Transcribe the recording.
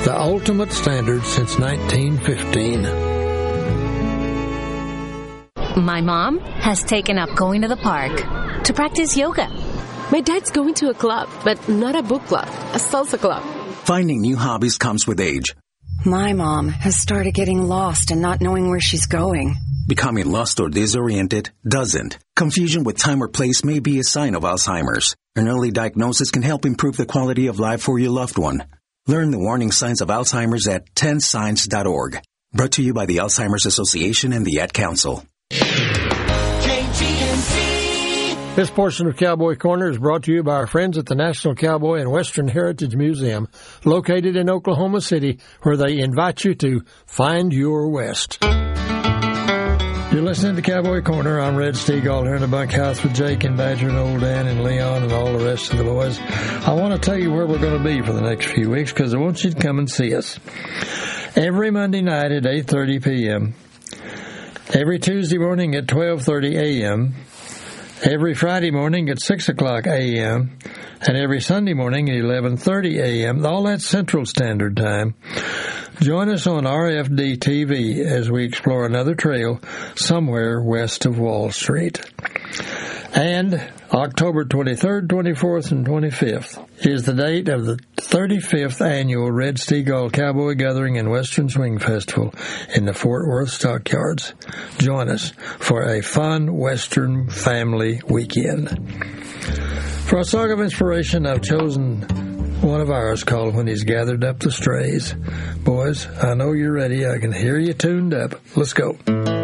the ultimate standard since 1915. My mom has taken up going to the park to practice yoga. My dad's going to a club, but not a book club, a salsa club. Finding new hobbies comes with age. My mom has started getting lost and not knowing where she's going. Becoming lost or disoriented doesn't. Confusion with time or place may be a sign of Alzheimer's. An early diagnosis can help improve the quality of life for your loved one. Learn the warning signs of Alzheimer's at 10signs.org. Brought to you by the Alzheimer's Association and the Ad Council. This portion of Cowboy Corner is brought to you by our friends at the National Cowboy and Western Heritage Museum, located in Oklahoma City, where they invite you to find your West. You're listening to Cowboy Corner. I'm Red Steagall here in the bunkhouse with Jake and Badger and Old Dan and Leon and all the rest of the boys. I want to tell you where we're going to be for the next few weeks because I want you to come and see us. Every Monday night at 8:30 p.m., every Tuesday morning at 12:30 a.m., every Friday morning at 6 o'clock a.m., and every Sunday morning at 11:30 a.m., all that's Central Standard Time. Join us on RFD TV as we explore another trail somewhere west of Wall Street. And October 23rd, 24th, and 25th is the date of the 35th annual Red Steagall Cowboy Gathering and Western Swing Festival in the Fort Worth Stockyards. Join us for a fun Western family weekend. For a song of inspiration, I've chosen one of ours called When He's Gathered Up the Strays. Boys, I know you're ready. I can hear you tuned up. Let's go.